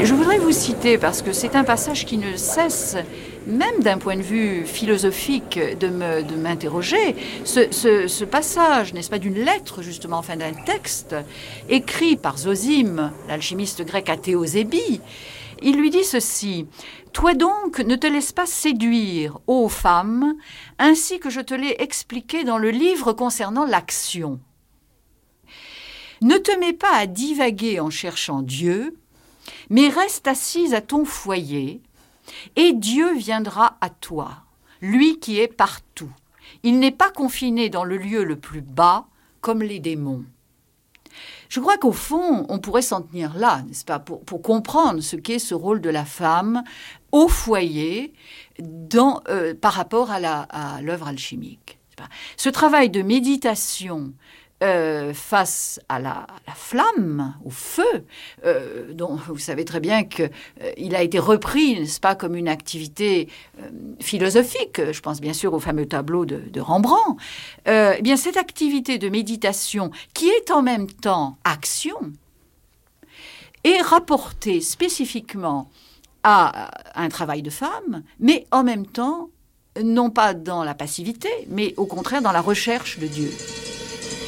Je voudrais vous citer, parce que c'est un passage qui ne cesse, même d'un point de vue philosophique, de m'interroger. Ce passage, n'est-ce pas, d'une lettre, justement, enfin d'un texte, écrit par Zosime, l'alchimiste grec à Théosébie. Il lui dit ceci: « Toi donc, ne te laisse pas séduire, ô femme, ainsi que je te l'ai expliqué dans le livre concernant l'action. Ne te mets pas à divaguer en cherchant Dieu, mais reste assise à ton foyer, et Dieu viendra à toi, lui qui est partout. Il n'est pas confiné dans le lieu le plus bas, comme les démons. » Je crois qu'au fond, on pourrait s'en tenir là, n'est-ce pas, pour comprendre ce qu'est ce rôle de la femme au foyer par rapport à l'œuvre alchimique. Ce travail de méditation face à la flamme, au feu, dont vous savez très bien qu'il a été repris, n'est-ce pas, comme une activité philosophique. Je pense bien sûr au fameux tableau de Rembrandt. Eh bien, cette activité de méditation, qui est en même temps action, est rapportée spécifiquement à un travail de femme, mais en même temps, non pas dans la passivité, mais au contraire dans la recherche de Dieu.